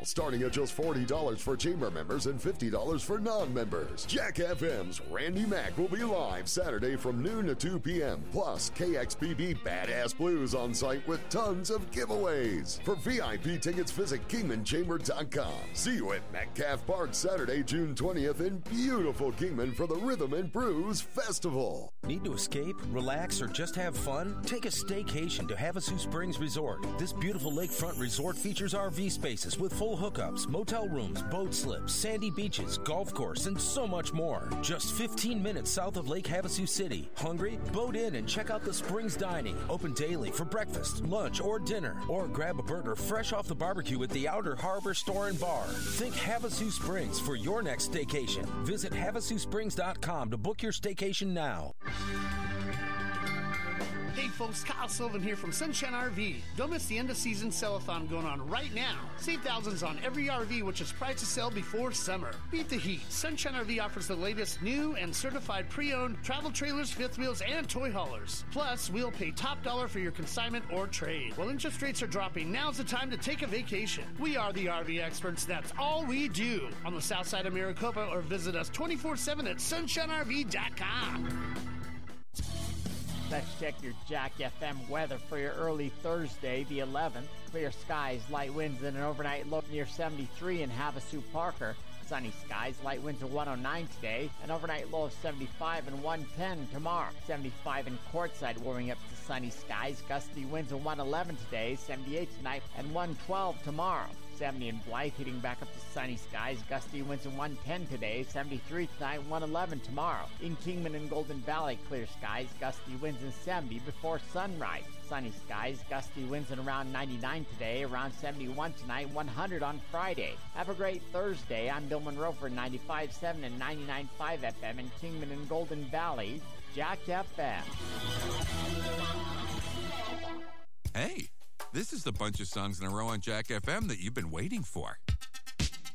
starting at just $40 for Chamber members and $50 for non-members. Jack FM's Randy Mack will be live Saturday from noon to 2 p.m. Plus, KXPB Badass Blues on site with tons of giveaways. For VIP tickets, visit KingmanChamber.com. See you at Metcalf Park Saturday, June 20th in beautiful Kingman for the Rhythm and Brews Festival. Need to escape, relax, or just have fun? Take a staycation to Havasu Springs Resort. This beautiful lakefront resort features RV spaces with full hookups, motel rooms, boat slips, sandy beaches, golf course, and so much more. Just 15 minutes south of Lake Havasu City. Hungry? Boat in and check out the Springs Dining. Open daily for breakfast, lunch, or dinner. Or grab a burger fresh off the barbecue at the Outer Harbor Store and Bar. Think Havasu Springs for your next staycation. Visit HavasuSprings.com to book your staycation now. Hey folks, Kyle Sylvan here from Sunshine RV. Don't miss the end of season sell-a-thon going on right now. Save thousands on every RV, which is priced to sell before summer. Beat the heat. Sunshine RV offers the latest new and certified pre-owned travel trailers, fifth wheels, and toy haulers. Plus, we'll pay top dollar for your consignment or trade. While interest rates are dropping, now's the time to take a vacation. We are the RV experts. That's all we do. On the south side of Maricopa, or visit us 24/7 at sunshinerv.com. Let's check your Jack FM weather for your early Thursday, the 11th. Clear skies, light winds, and an overnight low near 73 in Havasu Parker. Sunny skies, light winds of 109 today, an overnight low of 75 and 110 tomorrow. 75 in Quartzsite, warming up to sunny skies, gusty winds of 111 today, 78 tonight, and 112 tomorrow. 70 in Blythe, heating back up to sunny skies, gusty winds of 110 today, 73 tonight, 111 tomorrow. In Kingman and Golden Valley, clear skies, gusty winds and 70 before sunrise. Sunny skies, gusty winds and around 99 today, around 71 tonight, 100 on Friday. Have a great Thursday. I'm Bill Monroe for 95.7 and 99.5 FM in Kingman and Golden Valley, Jack FM. Hey, this is the bunch of songs in a row on Jack FM that you've been waiting for.